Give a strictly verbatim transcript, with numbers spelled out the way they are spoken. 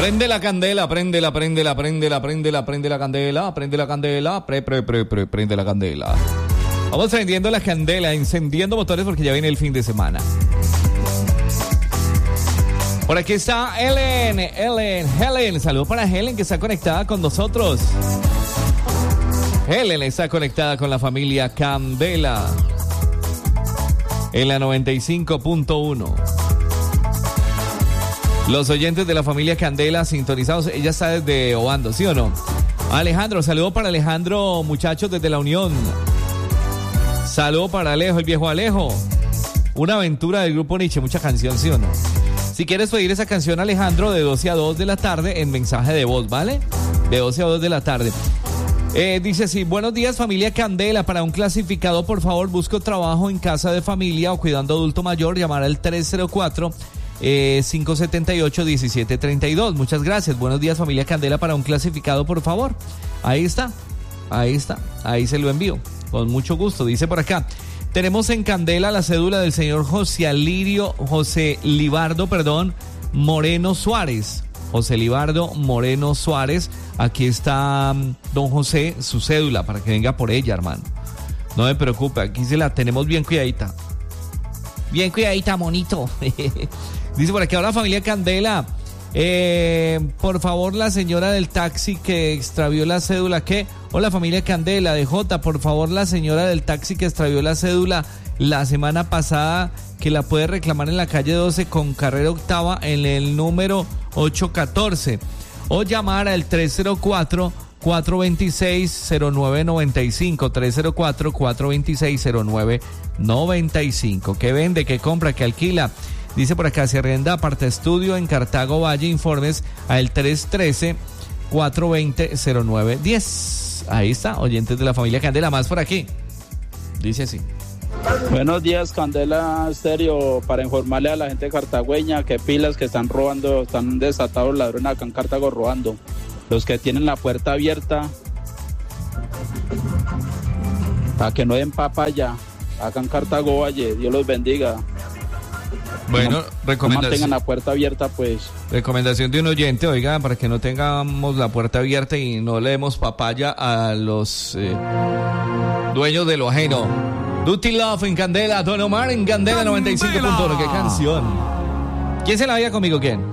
Prende la candela, prende la, prende la, prende la, prende la, prende la candela, prende la candela, pre, pre, pre, pre, prende la candela. Vamos prendiendo la candela, encendiendo motores porque ya viene el fin de semana. Por aquí está Helen, Helen, Helen. Saludos para Helen que está conectada con nosotros. Helen está conectada con la familia Candela en la noventa y cinco punto uno. Los oyentes de la familia Candela sintonizados, ella está desde Obando, ¿sí o no? Alejandro, saludo para Alejandro, muchachos desde La Unión. Saludo para Alejo, el viejo Alejo. Una aventura del grupo Nietzsche, mucha canción, ¿sí o no? Si quieres pedir esa canción, Alejandro, de doce a dos de la tarde en mensaje de voz, ¿vale? De doce a dos de la tarde. Eh, dice así: buenos días familia Candela, para un clasificado por favor busco trabajo en casa de familia o cuidando adulto mayor, llamar al tres cero cuatro, cinco siete ocho, uno siete tres dos. Muchas gracias. Buenos días familia Candela, para un clasificado por favor. Ahí está, ahí está, ahí se lo envío con mucho gusto. Dice por acá: tenemos en Candela la cédula del señor José Alirio, José Libardo, perdón, Moreno Suárez. José Libardo Moreno Suárez. Aquí está don José, su cédula, para que venga por ella, hermano. No me preocupe, aquí se la tenemos bien cuidadita. Bien cuidadita, monito. Dice por aquí: hola familia Candela. Eh, por favor, la señora del taxi que extravió la cédula, ¿qué? Hola familia Candela, de J, por favor, la señora del taxi que extravió la cédula la semana pasada, que la puede reclamar en la calle doce con carrera octava en el número ochocientos catorce, o llamar al tres cero cuatro, cuatro dos seis, cero nueve nueve cinco, tres cero cuatro, cuatro dos seis, cero nueve nueve cinco. ¿Qué vende, qué compra, qué alquila? Dice por acá: se arrenda aparte estudio en Cartago Valle, informes al tres uno tres, cuatro dos cero, cero nueve uno cero. Ahí está, oyentes de la familia Candela, más por aquí. Dice así: buenos días Candela Estéreo, para informarle a la gente cartagüeña que pilas que están robando, están desatados ladrones acá en Cartago robando. Los que tienen la puerta abierta, para que no den papaya acá en Cartago Valle. Dios los bendiga. Bueno, no, recomendación. No mantengan la puerta abierta, pues. Recomendación de un oyente, oiga, para que no tengamos la puerta abierta y no le demos papaya a los eh, dueños de lo ajeno. Duty Love en Candela, Don Omar en Candela, Candela noventa y cinco punto uno. ¿Qué canción? ¿Quién se la veía conmigo? ¿Quién?